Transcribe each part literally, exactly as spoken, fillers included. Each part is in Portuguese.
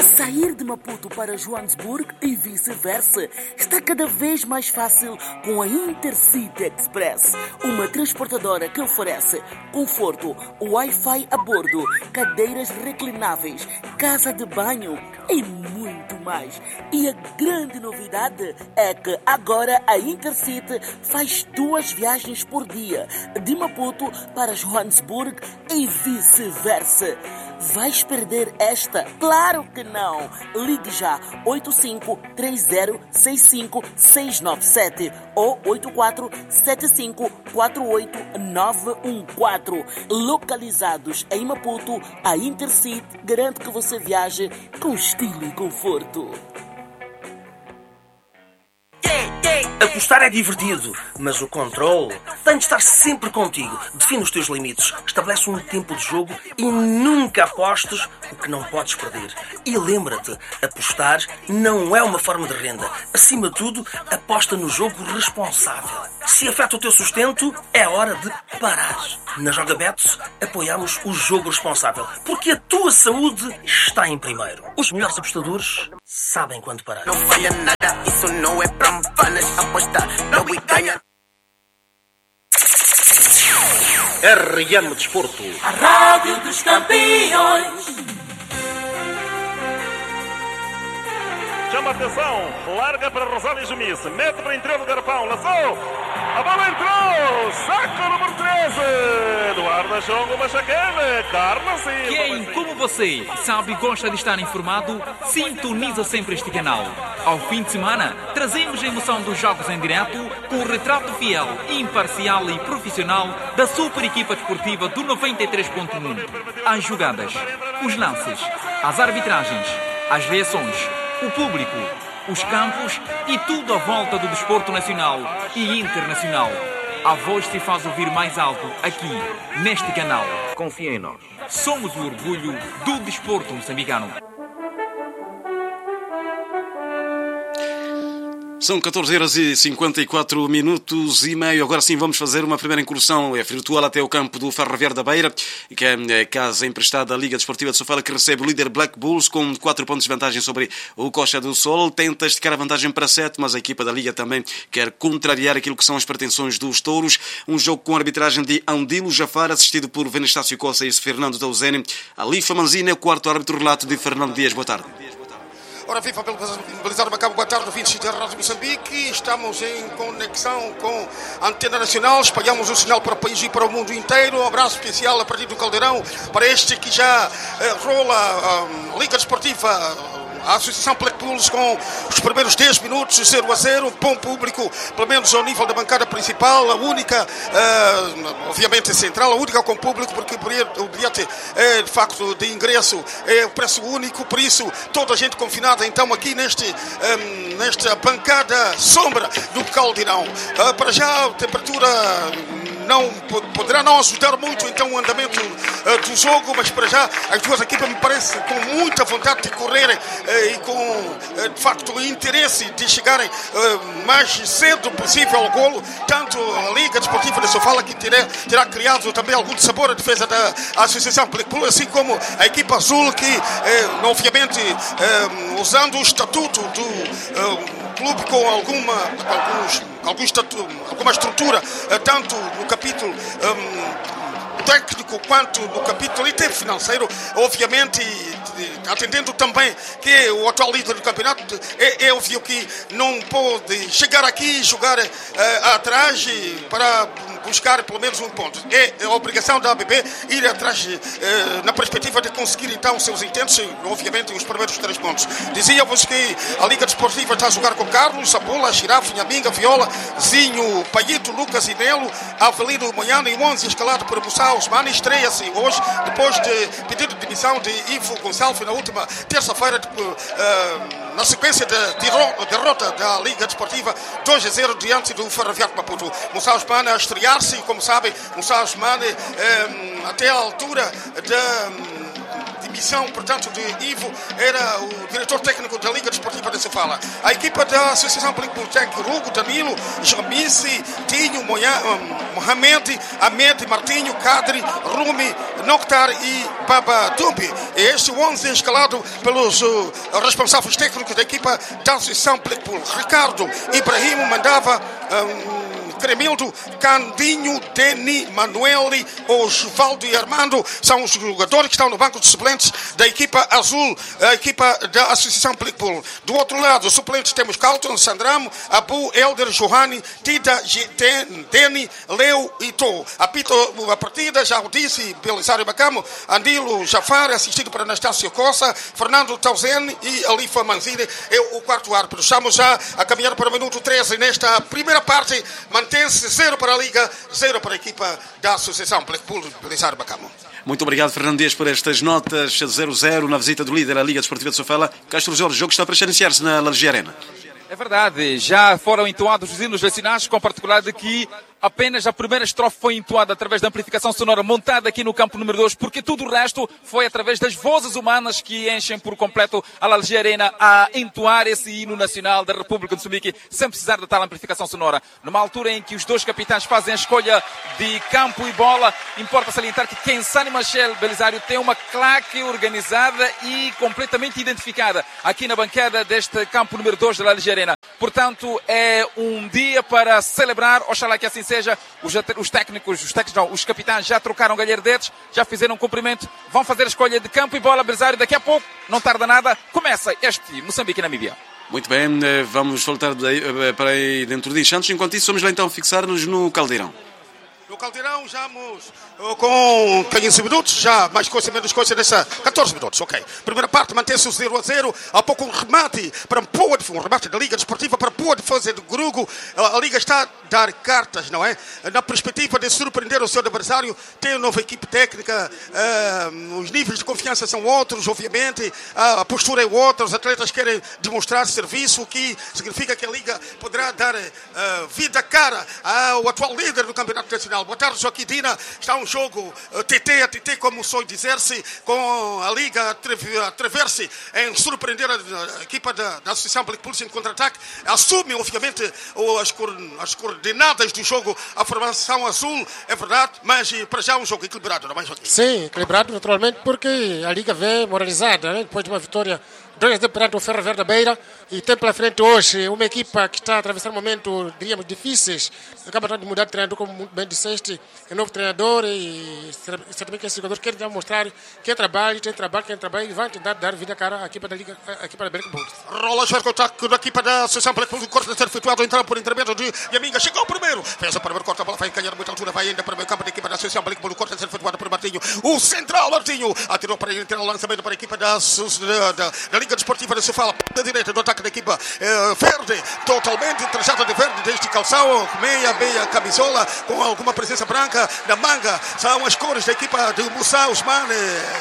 Sair de Maputo para Joanesburgo e vice-versa está cada vez mais fácil com a Intercity Express, uma transportadora que oferece conforto, Wi-Fi a bordo, cadeiras reclináveis, casa de banho e muito mais. E a grande novidade é que agora a Intercity faz duas viagens por dia, de Maputo para Joanesburgo e vice-versa. Vais perder esta? Claro que não! Ligue já oito cinco três zero seis cinco seis nove sete ou oito quatro sete cinco quatro oito nove um quatro. Localizados em Maputo, a Intercity garante que você viaje com estilo e conforto. Apostar é divertido, mas o controle tem de estar sempre contigo. Define os teus limites, estabelece um tempo de jogo e nunca apostes o que não podes perder. E lembra-te, apostar não é uma forma de renda. Acima de tudo, aposta no jogo responsável. Se afeta o teu sustento, é hora de parar. Na Jogabets, apoiamos o jogo responsável, porque a tua saúde está em primeiro. Os melhores apostadores sabem quando parar. Não falha nada, isso não é para fanas. Apostar, não me ganha. R M Desporto, a Rádio dos Campeões. Chama a atenção, larga para Rosário Jumice, mete para o interior do garrafão, lançou, a bola entrou, saca o número treze, Eduardo Chongo Machacane, Carlos Silva. Quem, como você, sabe e gosta de estar informado, sintoniza sempre este canal. Ao fim de semana, trazemos a emoção dos jogos em direto com o retrato fiel, imparcial e profissional da super equipa desportiva do noventa e três ponto um. As jogadas, os lances, as arbitragens, as reações, o público, os campos e tudo à volta do desporto nacional e internacional. A voz se faz ouvir mais alto aqui, neste canal. confia em nós. Somos o orgulho do desporto moçambicano. São catorze horas e cinquenta e quatro minutos e meio. Agora sim vamos fazer uma primeira incursão é virtual até o campo do Ferroviário da Beira, que é a casa emprestada da Liga Desportiva de Sofala, que recebe o líder Black Bulls com quatro pontos de vantagem sobre o Costa do Sol. Tenta esticar a vantagem para sete, mas a equipa da Liga também quer contrariar aquilo que são as pretensões dos touros. Um jogo com a arbitragem de Andilo Jafar, assistido por Venestácio Coça e Fernando Dauzene. Alifa Manzina, quarto árbitro, relato de Fernando Dias. Boa tarde. Ora, viva pelo Belizar Macabo, boa tarde, ouvintes da Rádio Moçambique. Estamos em conexão com a Antena Nacional, espalhamos o sinal para o país e para o mundo inteiro. Um abraço especial a partir do Caldeirão para este que já eh, rola a Liga Desportiva, a Associação Black Bulls, com os primeiros dez minutos, zero a zero, bom público, pelo menos ao nível da bancada principal, a única, uh, obviamente central, a única com público, porque o bilhete é de facto de ingresso, é o preço único, por isso toda a gente confinada então aqui neste, um, nesta bancada sombra do Caldeirão. Uh, para já a temperatura não poderá não ajudar muito então o andamento uh, do jogo, mas para já as duas equipas me parecem com muita vontade de correrem uh, e com uh, de facto o interesse de chegarem uh, mais cedo possível ao golo, tanto a Liga Desportiva de Sofala, que terá, terá criado também algum sabor à defesa da Associação Black Bulls, assim como a equipa azul, que uh, obviamente uh, usando o estatuto do uh, clube com alguma, alguns, algum estatu, alguma estrutura, tanto no capítulo um, técnico quanto no capítulo até financeiro, obviamente, atendendo também que o atual líder do campeonato é, é óbvio que não pode chegar aqui e jogar uh, atrás para buscar pelo menos um ponto. É a obrigação da A B B ir atrás eh, na perspectiva de conseguir então os seus intentos, obviamente os primeiros três pontos. Dizia-vos que a Liga Desportiva está a jogar com Carlos, Sabola, Girafe, Nhaminga, Viola, Zinho, Paito, Lucas e Nelo, Avelino, Moiano e onze, escalado por Moussa Osmani, estreia-se hoje, depois de pedido de demissão de Ivo Gonçalves na última terça-feira, de, uh, na sequência da de derrota da Liga Desportiva dois a zero diante do Ferroviário de Maputo. Moussa Osmani a estrear, e como sabem, Moussa Osmani, eh, até a altura da demissão, portanto, de Ivo, era o diretor técnico da Liga Desportiva de Sofala. A equipa da Associação Blackpool tem Rugo, Danilo, Jamissi, Tinho, Mohamed, Ahmed, Martinho, Kadri, Rumi, Noktar e Baba Tumbi. Este onze é escalado pelos uh, responsáveis técnicos da equipa da Associação Blackpool. Ricardo Ibrahim mandava um, Cremildo, Candinho, Deni, Manueli, Osvaldo e Armando são os jogadores que estão no banco de suplentes da equipa azul, a equipa da Associação Blackpool. Do outro lado, os suplentes temos Carlton, Sandramo, Abu, Elder, Johanni, Tida, Deni, Leo e To. Apito a partida, já o disse, Belisário Bacamo, Andilo Jafar, assistido por Anastácio Costa, Fernando Tauzen e Alifa Manzini, é o quarto árbitro. Estamos já a caminhar para o minuto treze nesta primeira parte. Mantém-se zero para a Liga, zero para a equipa da Associação Blackpool, Belisário Bacamo. Muito obrigado, Fernandes, por estas notas zero zero na visita do líder à Liga Desportiva de Sofala. Castro Jorge, o jogo está para iniciar-se na Lalgia Arena. É verdade, já foram entoados os hinos nacionais, com particular de que apenas a primeira estrofe foi entoada através da amplificação sonora montada aqui no campo número dois, porque tudo o resto foi através das vozes humanas que enchem por completo a Lalgia Arena a entoar esse hino nacional da República de Moçambique, sem precisar de tal amplificação sonora. Numa altura em que os dois capitães fazem a escolha de campo e bola, importa salientar que Kensani Machel Belisário tem uma claque organizada e completamente identificada aqui na bancada deste campo número dois da Lalgia Arena. Portanto, é um dia para celebrar, oxalá que assim seja. Os, os técnicos, os técnicos não, os capitães já trocaram galhardetes, já fizeram um cumprimento, vão fazer a escolha de campo e bola. Belisário, daqui a pouco, não tarda nada, começa este Moçambique e Namíbia. Muito bem, vamos voltar para aí dentro de instantes. Enquanto isso, vamos lá então fixar-nos no Caldeirão. No Caldeirão, já vamos com quinze minutos, já mais coisa, menos coisa nessa. catorze minutos, ok. Primeira parte, mantém-se o zero a zero. Há pouco um remate para boa defesa, um remate da Liga Desportiva para boa defesa do Grugo. A Liga está a dar cartas, não é? Na perspectiva de surpreender o seu adversário, tem uma nova equipe técnica, uh, os níveis de confiança são outros, obviamente, uh, a postura é outra, os atletas querem demonstrar serviço, o que significa que a Liga poderá dar uh, vida cara ao atual líder do Campeonato Nacional. Boa tarde, Joaquim Dina. Está um jogo uh, T T a T T, como sou dizer-se, com a Liga a atrever-se em surpreender a, a equipa da, da Associação Blackpool em contra-ataque. Assume, obviamente, o, as, cor, as coordenadas do jogo, a formação azul, é verdade, mas para já um jogo equilibrado, não é, Joaquim? Sim, equilibrado, naturalmente, porque a Liga vem moralizada, né? Depois de uma vitória dois a zero perante o Ferro Verde da Beira, e tem pela frente hoje uma equipa que está a atravessar momentos, diríamos, difíceis. Acaba de mudar de treinador, como muito bem disseste, é novo treinador, e certamente que esse jogador quer mostrar que é trabalho, tem trabalho, quem trabalha, e vai tentar dar vida à cara à equipa da Liga, à equipa da Blackpool. Rola já o ataque da equipa da Associação Blackpool, o corte a ser efetuado, entrando por intermédio de Yaminga, chegou o primeiro, fez o primeiro corte, a bola vai cair a muita altura, vai ainda para o meio campo da equipa da Associação Blackpool, o corte a ser efetuado por Martinho, o central Martinho, atirou para entrar o lançamento para a equipa da, da, da, da Liga Desportiva de Sofala, da direita do ataque da equipa eh, verde, totalmente trajada de verde desde calção, meia, meia camisola, com alguma presença branca na manga, são as cores da equipa de Moussa Ousmane.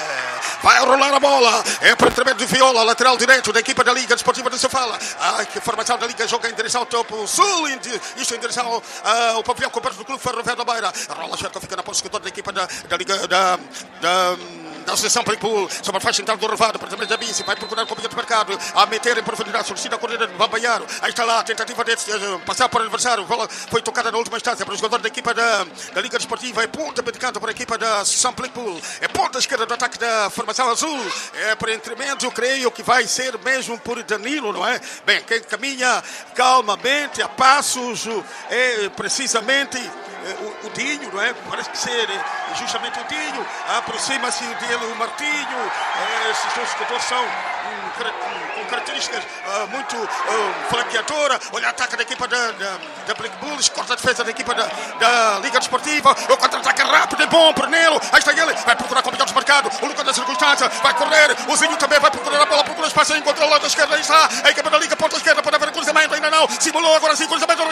Vai rolar a bola, é para intermédio de Viola, lateral direito da equipa da Liga Desportiva de Sofala. A formação da Liga joga em direção ao topo sul, isto em direção ao, ao pavilhão coberto do Clube Ferro Verde da Beira. Rola Jerko fica na posse da equipa da, da Liga da, da, da Associação Blackpool, sobre a faixa central do Revado, para também da Bici, vai procurar com o de mercado, a meter em profundidade, solicita a corrida de Bambaiaro. Aí está lá a tentativa de uh, passar para o adversário, a bola foi tocada na última instância para o jogador da equipa da, da Liga Desportiva, é ponta medicada para a equipa da Associação Blackpool, é ponta esquerda do ataque da formação azul, é para entremédio, creio que vai ser mesmo por Danilo, não é? Bem, quem caminha calmamente, a passos, é precisamente O, o Dinho, não é? Parece que ser justamente o Dinho. Aproxima-se dele o Martinho. Esses dois jogadores são um, com características uh, muito uh, flanqueadora. Olha a ataque da equipa da, da, da Black Bulls, corta a defesa da equipa da, da Liga Desportiva. O contra-ataque rápido e bom para Nelo. Aí está ele, vai procurar com o desmarcado. O Lucas da circunstância vai correr. O Zinho também vai procurar a bola, procura espaço, encontra o lado da esquerda. Aí está a equipa da Liga, ponta esquerda, pode haver cruzamento, ainda não. Simulou agora sim, cruzamento,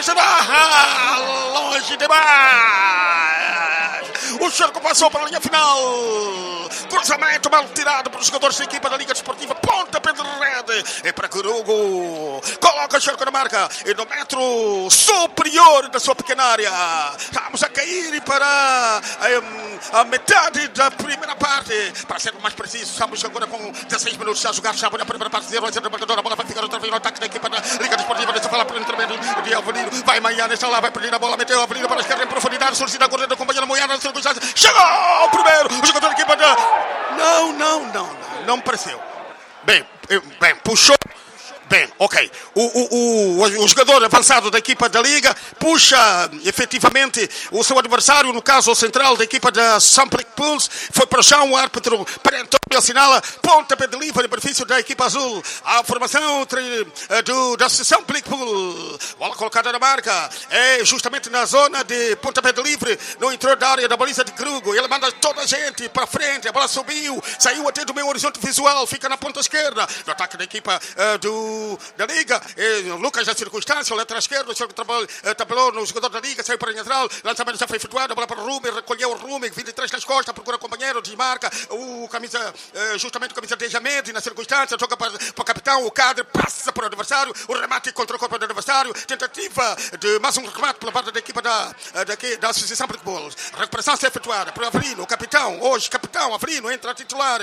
ah, longe demais. O Cerco passou para a linha final. Cruzamento mal tirado para os jogadores da equipa da Liga Desportiva. Ponta pé de rede. é para Corugo. Coloca o cerco na marca. E no metro superior da sua pequena área. Estamos a cair para um, a metade da primeira parte. Para ser mais preciso, estamos agora com dezesseis minutos a jogar. Já na primeira parte, zero a zero. A bola vai ficar outra vez no ataque da equipa da Liga Desportiva. Deixa eu falar para o intermédio de Avelino. Vai Manhã, está lá, vai perder a bola. Meteu a Avelino para a esquerda em profundidade. Solicita a corrida da companheira Moiana. Chegou o primeiro. O jogador da equipa da... Não, não, não, não. Não me pareceu. Bem, bem, puxou. Bem, ok. O, o, o, o jogador avançado da equipa da Liga puxa efetivamente o seu adversário, no caso o central da equipa da Samplic Pools, foi para o chão, o árbitro perentório assinala pontapé de livre em benefício da equipa azul. A formação do, da Samplic Pools. Bola colocada na marca. É justamente na zona de pontapé de livre, no interior da área da baliza de Krugo. Ele manda toda a gente para frente. A bola subiu, saiu até do meu horizonte visual, fica na ponta esquerda. No ataque da equipa uh, do da Liga, e Lucas da circunstância, o lateral esquerdo, tabelou no jogador da Liga, saiu para a central, lançamento já foi efetuado, a bola para o Rumi, recolheu o Rumi, vinte e três nas costas, procura companheiro, desmarca, o camisa, justamente o camisa de Jamedi na circunstância, joga para, para o capitão, o Cadre, passa para o adversário, o remate contra o corpo do adversário, tentativa de mais um remate pela parte da equipa da, da, da Associação Black Bulls, recuperação se efetuada para o Avelino, o capitão, hoje capitão Avelino, entra a titular,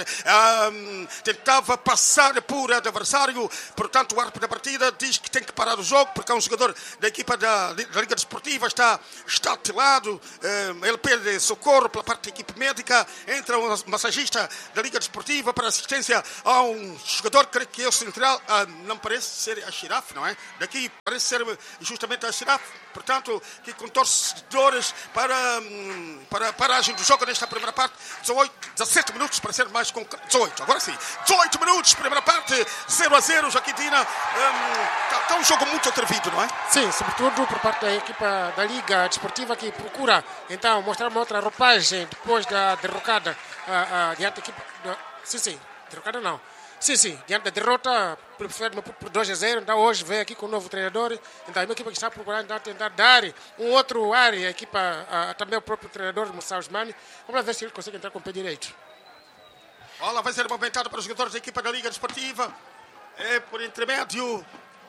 um, tentava passar por adversário, portanto o árbitro da partida diz que tem que parar o jogo porque é um jogador da equipa da, da Liga Desportiva, está, está atilado, um, ele pede socorro pela parte da equipe médica, entra um massagista da Liga Desportiva para assistência a um jogador, creio que é o central, uh, não parece ser a Xirafe, não é? Daqui parece ser justamente a Xirafe, portanto, que com torcedores para, um, para a paragem do jogo nesta primeira parte, dezoito, dezassete minutos para ser mais concreto, dezoito, agora sim, dezoito minutos, primeira parte, zero a zero, Jaquitina. Está um, tá um jogo muito atrevido, não é? Sim, sobretudo por parte da equipa da Liga Desportiva que procura então mostrar uma outra roupagem depois da derrocada uh, uh, diante da equipa. Uh, sim, sim, derrocada não. Sim, sim, diante da derrota por dois a zero, então hoje veio aqui com um novo treinador, então é uma equipa que está procurando então, tentar dar um outro ar, a equipa, uh, também o próprio treinador, Moussa Ousmane. Vamos ver se ele consegue entrar com o pé direito. Bola vai ser movimentada para os jogadores da equipa da Liga Desportiva. É por intermédio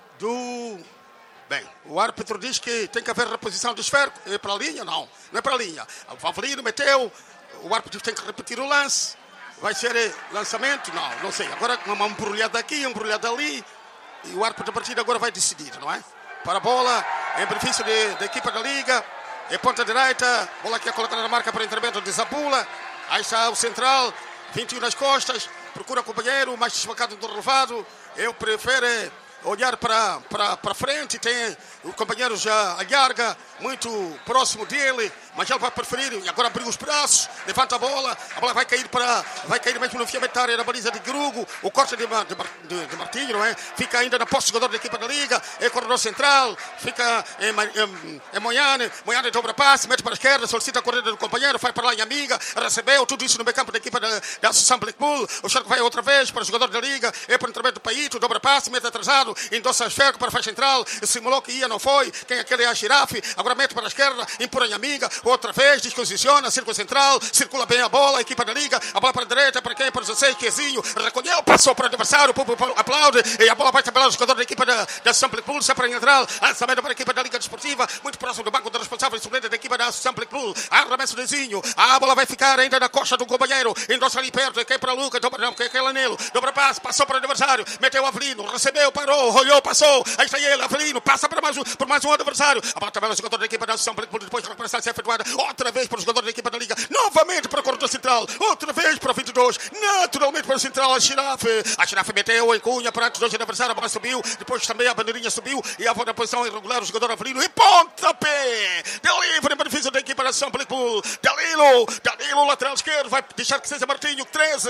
do... Bem, o árbitro diz que tem que haver reposição do esférico. É para a linha? Não, não é para a linha. O Avelino meteu, o árbitro tem que repetir o lance. Vai ser lançamento? Não, não sei. Agora uma embrulhada aqui, uma embrulhada ali. E o árbitro da partida agora vai decidir, não é? Para a bola, em benefício de, da equipa da Liga. É ponta direita, bola que é colocada na marca para intermédio de Zabula. Aí está o central, vinte e um nas costas. Procura o companheiro, mais desfocado do relevado. Eu prefiro olhar para, para, para frente. Tem o companheiro já alarga, muito próximo dele, mas ele vai preferir. E agora abriu os braços, levanta a bola. A bola vai cair para, vai cair mesmo no fiamento da área da baliza de Grugo. O corte de, de, de, de Martinho, não é? Fica ainda na posse do jogador da equipa da Liga. É corredor central, fica em, em, em Moiane. Moiane dobra passe, mete para a esquerda, solicita a corrida do companheiro, vai para lá em amiga, recebeu tudo isso no meio campo da equipa da, da Associação Black Bull. O Charco vai outra vez para o jogador da Liga, é para o intermédio do Paito, dobra passe, mete atrasado, endossa a esférico para a faixa central, simulou que ia, não foi. Quem é aquele é a Xirafe, agora mete para a esquerda, impõe a amiga, outra vez, desposiciona, círculo central, circula bem a bola, a equipa da Liga, a bola para a direita, para quem? Para o dezesseis, Quezinho, recolheu, passou para o adversário, o público aplaude, e a bola vai tabelar o jogador da equipa da, da Samplic Pool, sai para a central, lançamento para a equipa da Liga Desportiva, muito próximo do banco do responsável e suplente da equipa da Samplic Pool, arremesso de Zinho, a bola vai ficar ainda na costa do companheiro, endossa ali perto, quem para o Luca, dobra, não, quem é Lanelo, dobra passe, passou para o adversário, meteu o Avelino, recebeu, parou, olhou, passou, aí está ele, Avelino, passa para mais um, por mais um adversário, a bola tabela o jogador da equipa da Samplic Pool, depois de recuperação ser efetuada, outra vez para o jogador da equipa da Liga, novamente para o corredor central, outra vez para o vinte e dois, naturalmente para o central, a Xirafe, a Xirafe meteu em cunha para antes dois adversários, a bola subiu, depois também a bandeirinha subiu, e a volta na posição irregular, o jogador Avelino, e pontapé, de livre em benefício da equipa da Samplic Pool, Danilo, Danilo, lateral esquerdo, vai deixar que seja Martinho, treze,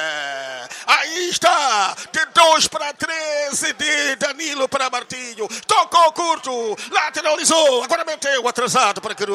aí está, de dois para treze, de Danilo para Martinho, tocou curto, lateralizou, agora meteu atrasado para Querugo,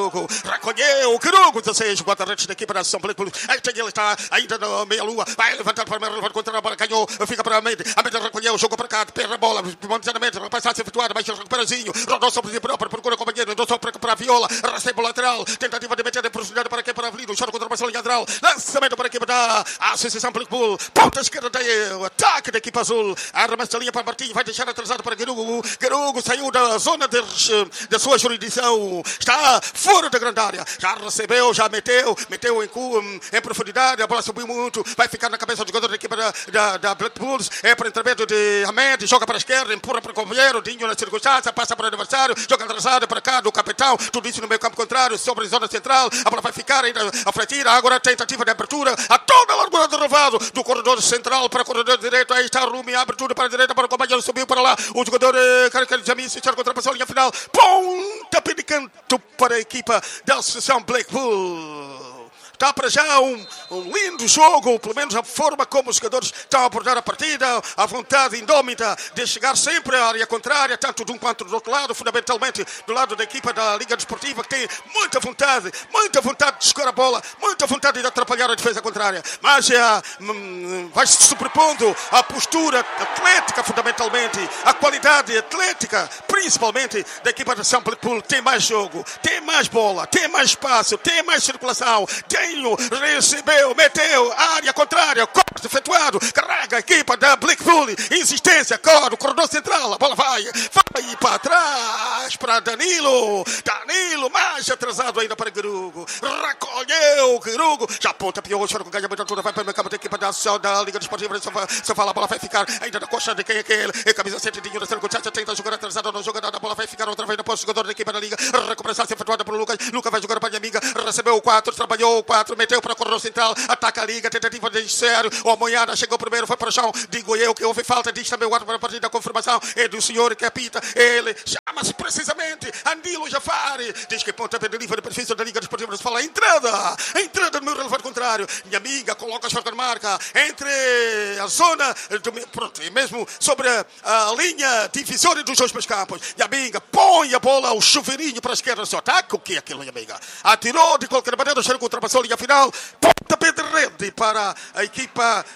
recolheu, Querugo, dezesseis, guarda-redes da equipa da São Black Bulls. Aí tem ele, está ainda na meia-lua, vai levantar para a meia, contra a bola, ganhou, fica para a mente, a mente recolheu, jogou para cá, perde a bola, momentanamente, passagem efetuada, mas recuperazinho, rodou sobre si próprio, procura o companheiro, rodou só para a Viola, recebe o lateral, tentativa de meter a profundidade para aqui, para a Avelino, chora contra a parcela lateral, lançamento para a equipa da Associação Black Bull, ponta esquerda daí, ataque da equipa azul, arremessa a linha para Martins, vai deixar atrasado para Querugo, Querugo saiu da zona de, da sua jurisdição, está fora da grande área, já recebeu, já meteu, meteu em, em profundidade, a bola subiu muito, vai ficar na cabeça do jogador da equipa da, da, da Black Bulls, é para o intermédio de Ahmed, joga para a esquerda, empurra para o companheiro, Dinho na circunstância, passa para o adversário, joga atrasado para cá do capitão, tudo isso no meio campo contrário, sobre a zona central, a bola vai ficar ainda a fretira, agora a tentativa de abertura, a toda a largura do relvado, do corredor central para o corredor direito, aí está o Rumi, abre tudo para a direita, para o companheiro, subiu para lá, o jogador Caricar Jamin, se contra a linha final, pontapé de canto para a equipa da Associação Black Bull. Está para já um, um lindo jogo, pelo menos a forma como os jogadores estão a abordar a partida, a vontade indómita de chegar sempre à área contrária, tanto de um quanto do outro lado, fundamentalmente do lado da equipa da Liga Desportiva, que tem muita vontade, muita vontade de jogar a bola, muita vontade de atrapalhar a defesa contrária. Mas é, hum, vai se sobrepondo a postura atlética, fundamentalmente, a qualidade atlética, principalmente da equipa da São Paulo. Tem mais jogo, tem mais bola, tem mais espaço, tem mais circulação, tem recebeu, meteu, área contrária, corte efetuado, carrega a equipa da Black Bull, insistência, corre, o corredor central, a bola vai, vai para trás, para Danilo, Danilo, mais atrasado ainda para Querugo, recolheu Querugo, já aponta, pior, chora com ganha muita altura, vai para o campo da equipa da, da Liga Desportiva, só fala, a bola vai ficar ainda na coxa de quem é que ele, é camisa sete, Dinho na circunstância, tenta jogar atrasado, não joga nada, a bola vai ficar outra vez depois, o jogador da equipa da Liga, recuperação efetuada para o Lucas, Lucas vai jogar para a minha amiga, recebeu o quatro, trabalhou o quatro, meteu para o corredor central, ataca a Liga, tentativa de sério, o Moiada chegou primeiro, foi para o chão, digo eu que houve falta, diz também o árbitro para a partida, a confirmação é do senhor que apita, ele chama-se precisamente Andilo Jafari, diz que pontapé de livre de perfil da Liga Desportiva, se fala entrada, entrada no meu relevante contrário, minha amiga coloca a short marca, entre a zona, do, pronto, mesmo sobre a, a linha divisória dos dois meus campos, minha amiga põe a bola, o chuveirinho para a esquerda, só ataca o que é aquilo, minha amiga, atirou de qualquer maneira, chegou, ultrapassou a linha final, pontapé de rede para a equipa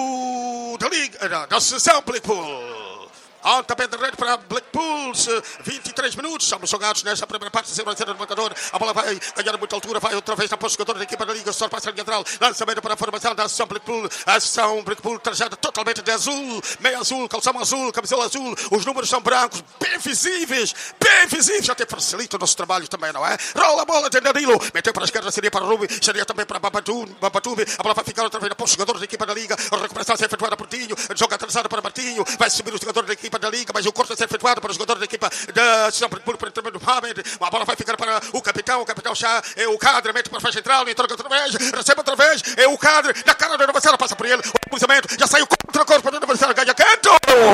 do, da Liga, da, da Associação Black Bull. Pontapé de rede para Black Bulls, vinte e três minutos, estamos jogados nesta primeira parte, zero a zero no marcador, a bola vai ganhar muita altura, vai outra vez na posse do jogador da equipa da Liga, só passa a linha lateral, lançamento para a formação da Associação Black Bull, a Associação Black Bull trajada totalmente de azul, meio azul, calção azul, camisola azul, os números são brancos, bem visíveis, bem visíveis, até facilita o nosso trabalho também, não é? Rola a bola de Danilo, meteu para a esquerda, seria para o Rubi, seria também para Babatube, a bola vai ficar outra vez na posse do jogador da equipa da Liga, a recuperação é efetuada por Tinho, joga atrasado para Martinho, vai subir o jogador da equipa da Liga, mas o corte é efetuado para o jogador da equipa da Associação Black Bull, para o intermédio do Mohamed, a bola vai ficar para o capitão, o capitão já é o Cadre, mete para a faixa central, entrega outra vez, recebe outra vez, é o Cadre, na cara do adversário, passa por ele, o cruzamento, já saiu contra o corpo do adversário, ganha canto!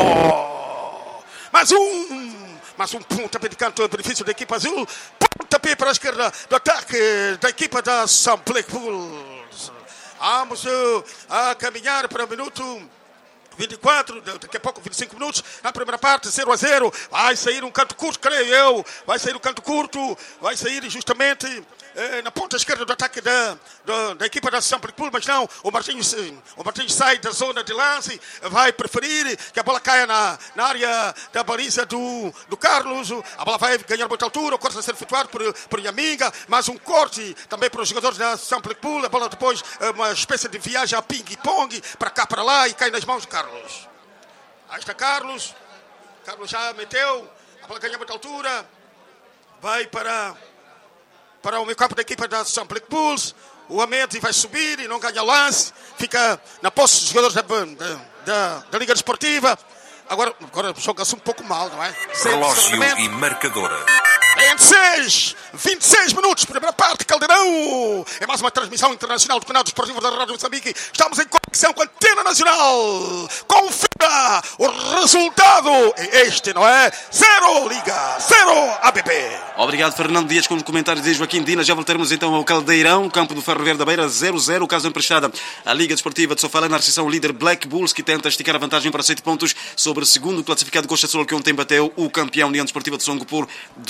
Mais um, mais um pontapé de canto, benefício da equipa azul, pontapé para a esquerda do ataque da equipa da Associação Black Bull. Vamos uh, a caminhar para o minuto vinte e quatro, daqui a pouco vinte e cinco minutos, na primeira parte, zero a zero, vai sair um canto curto, creio eu, vai sair um canto curto, vai sair justamente eh, na ponta esquerda do ataque da, da, da equipa da Associação Black Bull, mas não, o Martins, o Martins sai da zona de lance, vai preferir que a bola caia na, na área da baliza do, do Carlos, a bola vai ganhar muita altura, o corte vai ser efetuado por, por Yaminga, mas um corte também para os jogadores da Associação Black Bull, a bola depois, uma espécie de viagem a ping-pong, para cá, para lá, e cai nas mãos do Carlos. Carlos. Aí está Carlos. Carlos já meteu. A bola ganha muita altura. Vai para, para o meio campo da equipa da Associação Black Bulls. O Ahmed vai subir e não ganha lance. Fica na posse dos jogadores da, da, da, da Liga Desportiva. Agora, agora joga-se um pouco mal, não é? Relógio e marcadora. vinte e seis, vinte e seis minutos, primeira parte, Caldeirão. É mais uma transmissão internacional do canal desportivo da Rádio Moçambique. Estamos em conexão com a Antena Nacional. Confira o resultado. É este, não é? Zero Liga, zero A B B. Obrigado, Fernando Dias, com o comentário de Joaquim Dina. Já voltaremos então ao Caldeirão, campo do Ferro Verde da Beira, zero a zero. Caso emprestada à Liga Desportiva de Sofala, na recepção líder Black Bulls, que tenta esticar a vantagem para sete pontos sobre o segundo classificado Costa Azul, que ontem bateu o campeão União Desportiva de Songo por duas bolas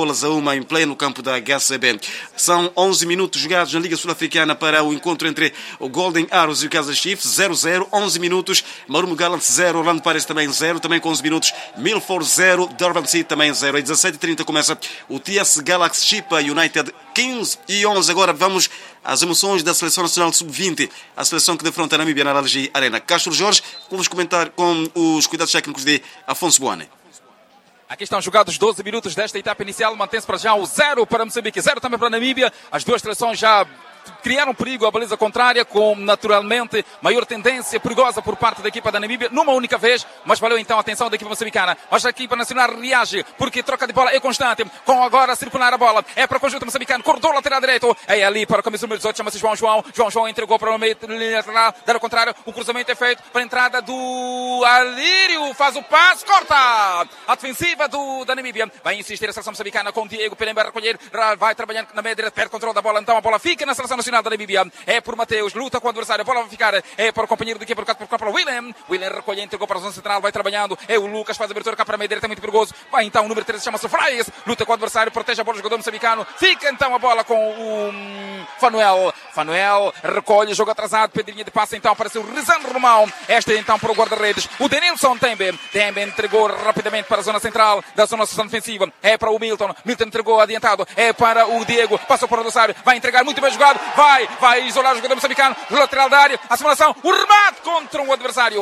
bolas a uma em pleno campo da H C B. São onze minutos jogados na Liga Sul-Africana para o encontro entre o Golden Arrows e o Kaizer Chiefs. zero a zero, onze minutos. Marumo Gallants zero, Orlando Pirates também zero, também com onze minutos. Milford zero, Durban City também zero. Às dezassete e trinta começa o T S Galaxy Chipa United quinze e onze. Agora vamos às emoções da Seleção Nacional sub vinte, a seleção que defronta a Namíbia na Algi Arena. Castro Jorge, vamos comentar com os cuidados técnicos de Afonso Boane. Aqui estão jogados doze minutos desta etapa inicial, mantém-se para já o zero para Moçambique, zero também para a Namíbia. As duas seleções já criaram perigo à baliza contrária, com naturalmente maior tendência perigosa por parte da equipa da Namíbia, numa única vez, mas valeu então a atenção da equipa moçambicana. Mas a equipa nacional reage, porque troca de bola é constante, com agora a circular a bola, é para o conjunto moçambicano, corredor lateral direito, é ali para o camisa número dezoito, chama-se João João, João João entregou para o meio lateral, dar ao contrário, o cruzamento é feito para a entrada do Alírio, faz o passe, corta! A defensiva do, da Namíbia, vai insistir a seleção moçambicana com o Diego Pelemba a recolher, vai trabalhando na meia direita, perde controle da bola, então a bola fica na seleção nacional da Namíbia, é por Mateus, luta com o adversário, a bola vai ficar, é para o companheiro de equipa, por cá para o William, William recolhe, entregou para a zona central, vai trabalhando, é o Lucas, faz a abertura cá para a meia direita, é muito perigoso, vai então o número treze, chama-se Freies, luta com o adversário, protege a bola do jogador moçambicano, fica então a bola com o um, Fanuel, Fanuel recolhe, jogo atrasado, pedrinha de passe, então apareceu o Rizano Romão, esta é então para o guarda-redes, o Denilson Tembe, Tembe entregou rapidamente para a zona central da zona defensiva, é para o Milton, Milton entregou adiantado, é para o Diego, passou para o adversário, vai entregar, muito bem jogado, vai, vai isolar o jogador moçambicano, lateral da área, a simulação, o remate contra o adversário.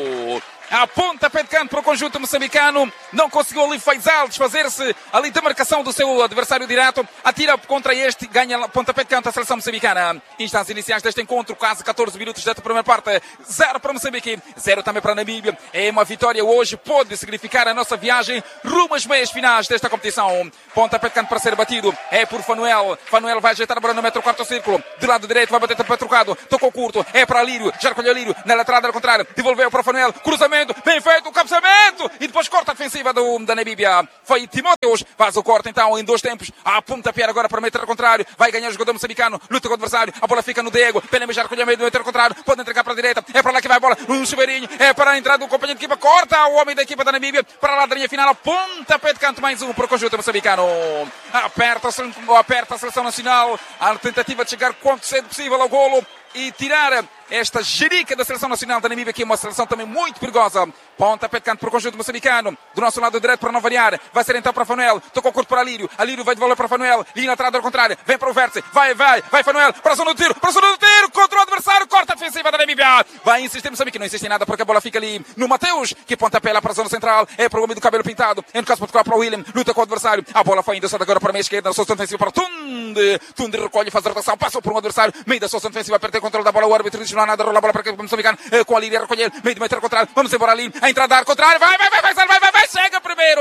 A pontapé de canto para o conjunto moçambicano, não conseguiu ali Faisal desfazer-se ali da marcação do seu adversário direto, atira contra este, ganha pontapé de canto a seleção moçambicana. Instantes iniciais deste encontro, quase catorze minutos desta primeira parte, zero para Moçambique, zero também para a Namíbia. É uma vitória hoje, pode significar a nossa viagem rumo às meias finais desta competição. Pontapé de canto para ser batido, é por Fanuel, Fanuel vai ajeitar a bola no metro quarto círculo, do lado direito vai bater para trocado, tocou curto, é para Alírio, já recolheu Alírio, na lateral ao contrário, devolveu para Fanuel, cruzamento, bem feito o cabeceamento e depois corta a defensiva do, da Namíbia. Foi Timóteos, faz o corte então em dois tempos, a pontapé agora para meter ao contrário, vai ganhar o jogador moçambicano, luta com o adversário, a bola fica no Diego, Pelema já recolheu meio do meter ao contrário, pode entregar para a direita, é para lá que vai a bola, um chuveirinho, é para a entrada do companheiro de equipa, corta o homem da equipa da Namíbia, para lá da linha final, a pontapé de canto mais um para o conjunto moçambicano. Aperta, aperta a seleção nacional, a tentativa de chegar quanto cedo possível ao golo e tirar esta jerica da seleção nacional da Namíbia, que é uma seleção também muito perigosa. Pontapé de canto para o conjunto moçambicano, do nosso lado direito para não variar, vai ser então para Fanuel, tocou curto para Alírio, Alírio vai devolver para Fanuel, linha lateral ao contrário, vem para o vértice, vai, vai, vai Fanuel, para a zona do tiro, para a zona do tiro, contra o adversário, corta a defensiva da Namíbia, vai insistir Moçambique, não insiste em nada porque a bola fica ali no Mateus, que pontapé lá para a zona central, é para o homem do cabelo pintado, em caso particular para o William, luta com o adversário, a bola foi endossada agora para a meia esquerda, na sua zona defensiva para o Tunde, Tunde recolhe, faz a rotação, passou por um adversário, meio da sua zona defensiva, perde o controle da bola, o árbitro diz não há nada, rola a bola para o moçambicano, com a Líria a recolher, meio de meter ao contrário, vamos embora ali, a entrada da área contrária, vai, vai, vai, vai, vai, vai, vai, chega primeiro,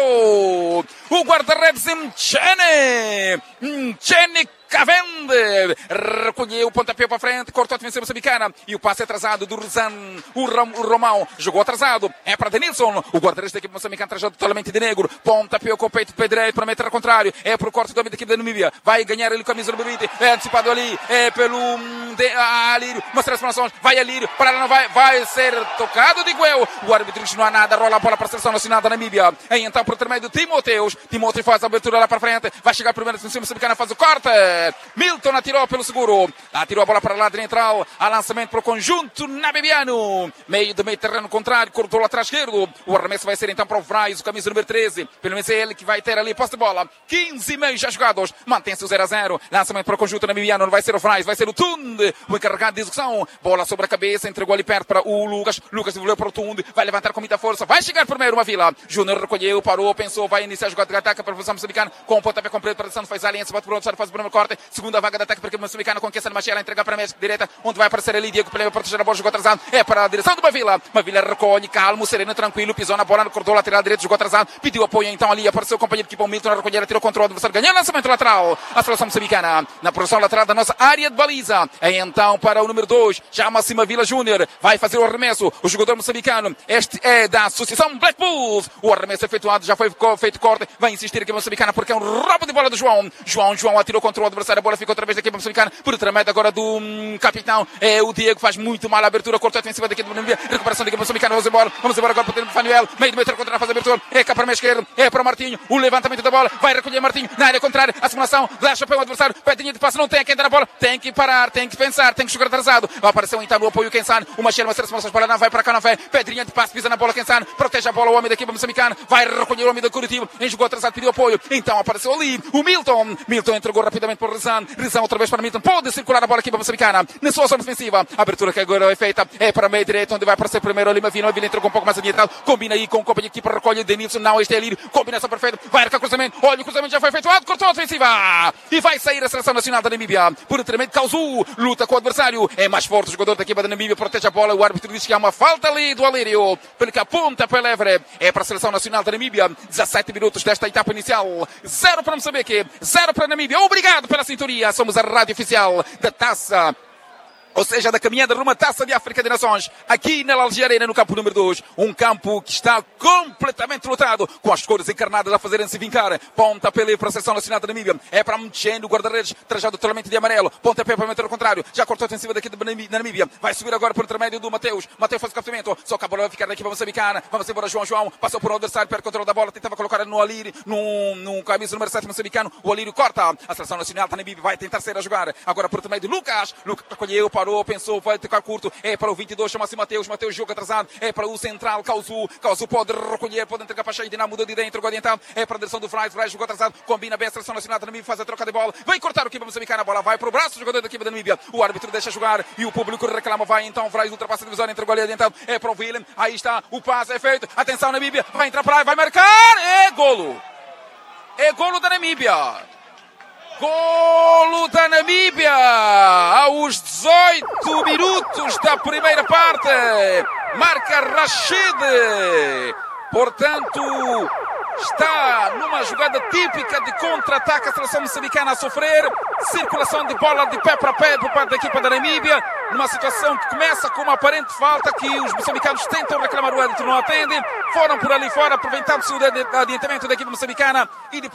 o guarda-redes Mchene, Mchene Cavende, recolheu o pontapé para frente, cortou a defesa moçambicana e o passe atrasado do Rezan, o, Ram, o Romão jogou atrasado, é para Denilson, o guarda-redes da equipe moçambicana trajado totalmente de negro, pontapé com o peito de pé direito para meter ao contrário, é para o corte do homem da equipe da Namíbia, vai ganhar ele o camisa número vinte, é antecipado ali, é pelo de, a, Alírio, mostra as formações, vai Alírio, para não vai, vai ser tocado, digo eu, o árbitro diz não há nada, rola a bola para a seleção nacional da Namíbia, aí então por intermédio de Timóteos, Timóteo faz a abertura lá para frente, vai chegar primeiro a defesa moçambicana, faz o corte, Milton atirou pelo seguro, atirou a bola para lá de central, a lançamento para o conjunto namibiano, meio do meio terreno contrário, cortou lá atrás esquerdo, o arremesso vai ser então para o Vrais, o camisa número treze, pelo menos é ele que vai ter ali a posse de bola, quinze e meio já jogados, mantém-se o zero a zero, lançamento para o conjunto namibiano, não vai ser o Vrais, vai ser o Tunde, o encarregado de execução, bola sobre a cabeça, entregou ali perto para o Lucas, Lucas devolveu para o Tunde, vai levantar com muita força, vai chegar primeiro uma Vila, Júnior recolheu, parou, pensou, vai iniciar a jogada de ataque para a posição moçambicana, com o pontapé completo para a direção, faz a aliança, bate por onde faz o primeiro corte, segunda vaga de ataque para a equipe moçambicana, conquista de Machela, entrega para a meia direita, onde vai aparecer ali Diego Pelé para proteger a bola, jogou atrasado, é para a direção do Mavila, Mavila recolhe, calmo, sereno, tranquilo, pisou na bola, no corredor lateral direito, jogou atrasado, pediu apoio então ali, apareceu o companheiro de equipa, o Milton, a recolher, atirou contra o adversário, ganhou lançamento lateral, a seleção moçambicana, na posição lateral da nossa área de baliza, é então para o número dois, chama-se Mavila Júnior, vai fazer o arremesso, o jogador moçambicano, este é da Associação Black Bulls, o arremesso efetuado, já foi feito corte, vai insistir aqui a moçambicana porque é um roubo de bola do João, João, João atirou contra o adversário, adversário, a bola fica outra vez da equipa moçambicana, por intermédio agora do hum, capitão, é o Diego, faz muito mal a abertura, cortou a defensiva da equipa de Namíbia, recuperação da equipa moçambicana, vamos embora, vamos embora agora para o Fanuel, meio de meio contra a fase de abertura, é cá para a meia esquerda, é para o Martinho, o levantamento da bola, vai recolher Martinho, na área contrária, a simulação, dá chapéu ao adversário, pedinha de passe, não tem quem dar a bola, tem que parar, tem que pensar, tem que jogar atrasado, apareceu então no apoio Kensan, uma cheira, uma série de simulações para lá, vai para cá, não vai, pedrinha de passe, pisa na bola Kensan, protege a bola o homem da equipa moçambicana, vai recolher o homem da Curitiba, enjogou atrasado, pediu apoio, então apareceu ali o Milton, Milton entregou rapidamente para o Rizan, Rizan outra vez para Milton, pode circular a bola aqui para a moçambicana, na sua zona defensiva, a abertura que agora é feita, é para a meia direita, onde vai aparecer primeiro o Lima Vino, o Vino entregou um pouco mais adiantado, combina aí com o companheiro aqui para recolher Denilson, não, este é Lírio, combinação perfeita, vai arcar cruzamento, olha o cruzamento já foi efetuado, cortou a defensiva, e vai sair a seleção nacional da Namíbia, por um tremendo Causu, luta com o adversário, é mais forte o jogador da equipa da Namíbia, protege a bola, o árbitro diz que há uma falta ali do Alírio, pelo que aponta para Levre, é para a seleção nacional da Namíbia, dezassete minutos desta etapa inicial, zero para Moçambique, zero para a Namíbia, obrigado pela sintonia, somos a rádio oficial da Taça, ou seja, da caminhada rumo à Taça de África de Nações, aqui na Alger Arena, no campo número dois, um campo que está completamente lotado, com as cores encarnadas a fazerem-se vincar, pontapé para a seleção nacional da Namíbia, é para Mchendo, guarda-redes, trajado totalmente de amarelo, pontapé para o meter ao contrário, já cortou a ofensiva daqui da Namíbia, vai subir agora por intermédio do Mateus, Mateus faz o captamento, só que a bola vai ficar na equipa moçambicana, vamos embora João João, passou por um adversário, perde o controle da bola, tentava colocar no Alírio, num, num camisa número sete moçambicano, o Alírio corta, a seleção nacional da Namíbia vai tentar sair a jogar, agora por intermédio de Lucas, Lucas recolheu, parou, pensou, vai tocar curto, é para o vinte e dois, chama-se Mateus, Mateus joga atrasado, é para o central, Causu, Causu pode recolher, pode entregar para a Cheidina, mudou de ideia, entregou adiantado, é para a direção do Frais, Frais jogou atrasado, combina bem a seleção nacional da Namíbia, faz a troca de bola, vai cortar o equipa moçambicana, a bola vai para o braço do jogador da equipa da Namíbia, o árbitro deixa jogar e o público reclama, vai então, Frais ultrapassa a divisão, entregou ali adiantado, é para o Willem, aí está, o passe é feito, atenção Namíbia, vai entrar para aí, vai marcar, é golo, é golo da Namíbia. Golo da Namíbia aos dezoito minutos da primeira parte. Marca Rashid. Portanto, está numa jogada típica de contra-ataque a seleção moçambicana a sofrer. Circulação de bola de pé para pé por parte da equipa da Namíbia. Numa situação que começa com uma aparente falta que os moçambicanos tentam reclamar, o árbitro não atende. Foram por ali fora, aproveitando-se o adiantamento da equipa moçambicana e